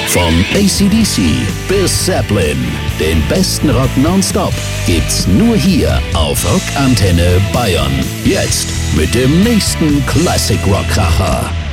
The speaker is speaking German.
Vom AC/DC bis Zeppelin, den besten Rock nonstop, gibt's nur hier auf Rockantenne Bayern. Jetzt mit dem nächsten Classic Rock Kracher.